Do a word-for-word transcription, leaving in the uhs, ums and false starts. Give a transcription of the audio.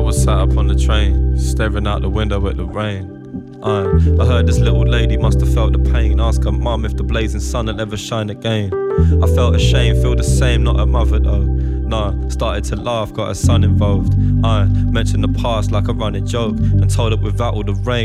was sat up on the train, staring out the window at the rain. Uh, I heard this little lady must have felt the pain. Ask her mum if the blazing sun will ever shine again. I felt ashamed, feel the same, not her mother though. Nah, started to laugh, got her son involved. I mentioned the past like a running joke and told it without all the rain.